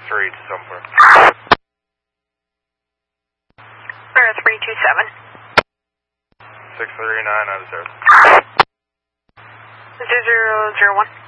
3 to somewhere. 327. 639 out of 0. 0001.